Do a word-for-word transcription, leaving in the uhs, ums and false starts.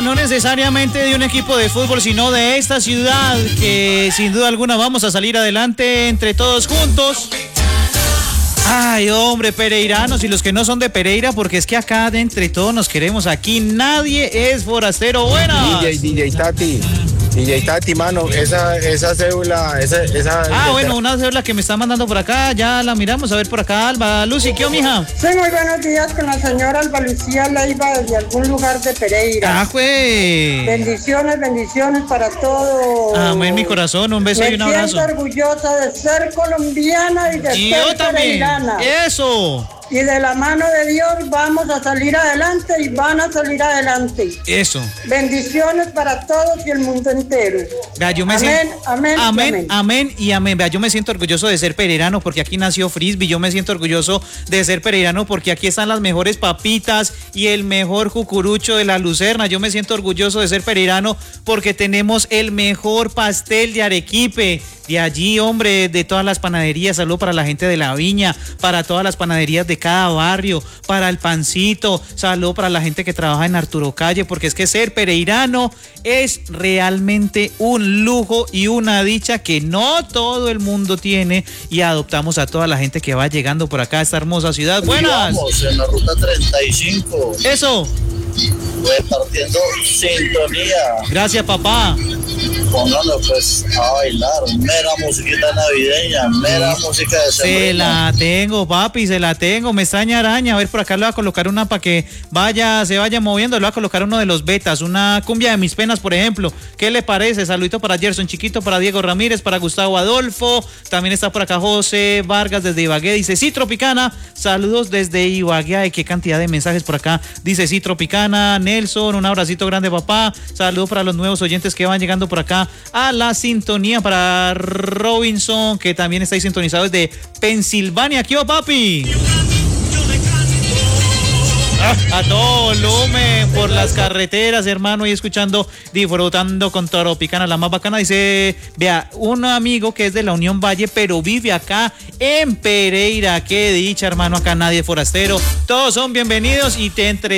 no necesariamente de un equipo de fútbol, sino de esta ciudad, que sin duda alguna vamos a salir adelante entre todos juntos. Ay, hombre, pereiranos y los que no son de Pereira, porque es que acá de entre todos nos queremos. Aquí nadie es forastero. Buenas. D J, D J Tati. D J Tati, mano, esa, esa cédula, esa, esa... Ah, bueno, una cédula que me está mandando por acá, ya la miramos, a ver por acá, Alba. Lucy, ¿qué, mija? Sí, muy buenos días con la señora Alba Lucía Leiva desde algún lugar de Pereira. Ah, güey. Bendiciones, bendiciones para todos. Amén, mi corazón, un beso me y un abrazo. Me siento orgullosa de ser colombiana y de y ser yo también. pereirana. Eso. Y de la mano de Dios vamos a salir adelante y van a salir adelante. Eso. Bendiciones para todos y el mundo entero. Vea, yo me amén, siento, amén, amén, amén, amén y amén. Vea, yo me siento orgulloso de ser pereirano porque aquí nació Frisbee. Yo me siento orgulloso de ser pereirano porque aquí están las mejores papitas y el mejor cucurucho de la Lucerna. Yo me siento orgulloso de ser pereirano porque tenemos el mejor pastel de Arequipe. De allí, hombre, de todas las panaderías, saludo para la gente de La Viña, para todas las panaderías de cada barrio, para el Pancito, saludo para la gente que trabaja en Arturo Calle, porque es que ser pereirano es realmente un lujo y una dicha que no todo el mundo tiene, y adoptamos a toda la gente que va llegando por acá a esta hermosa ciudad. Buenas. Vamos en la ruta treinta y cinco. Eso. Repartiendo sintonía. Gracias, papá. Pónganos pues a bailar, mera musiquita navideña, mera sí. música de sembrina. Se la tengo, papi, se la tengo, me extraña araña. A ver, por acá le voy a colocar una para que vaya, se vaya moviendo. Le voy a colocar uno de los betas, una cumbia de mis penas, por ejemplo. ¿Qué le parece? Saludito para Gerson Chiquito, para Diego Ramírez, para Gustavo Adolfo. También está por acá José Vargas desde Ibagué, dice sí, Tropicana. Saludos desde Ibagué. Ay, qué cantidad de mensajes por acá. Dice sí, Tropicana. Nelson, un abracito grande, papá. Saludos para los nuevos oyentes que van llegando por acá a la sintonía, para Robinson, que también está ahí sintonizado desde Pensilvania. ¿Qué va, papi? A todo volumen por las carreteras, hermano, y escuchando, disfrutando con Tropicana, la más bacana. Dice, vea, un amigo que es de la Unión Valle, pero vive acá en Pereira. Qué dicha, hermano, acá nadie es forastero. Todos son bienvenidos y te entre